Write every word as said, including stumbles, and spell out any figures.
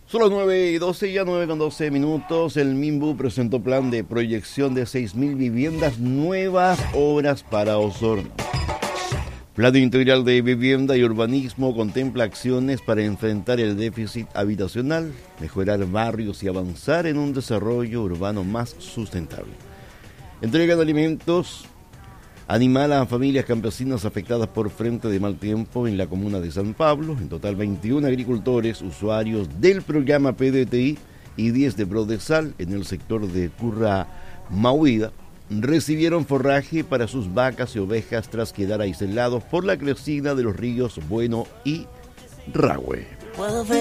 Son las nueve y doce, ya nueve con doce minutos. El Minbu presentó plan de proyección de seis mil viviendas nuevas, obras para Osorno. Plan Integral de Vivienda y Urbanismo contempla acciones para enfrentar el déficit habitacional, mejorar barrios y avanzar en un desarrollo urbano más sustentable. Entregan alimentos animal a familias campesinas afectadas por frente de mal tiempo en la comuna de San Pablo. En total, veintiún agricultores, usuarios del programa P D T I y diez de Prodesal en el sector de Curra Mauida recibieron forraje para sus vacas y ovejas tras quedar aislados por la crecida de los ríos Bueno y Rahue.